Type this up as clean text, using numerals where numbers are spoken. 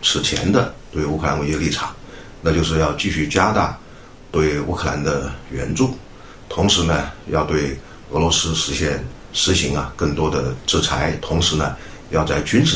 此前的对乌克兰危机的立场，那就是要继续加大对乌克兰的援助，同时呢，要对俄罗斯实行更多的制裁，同时呢，要在军事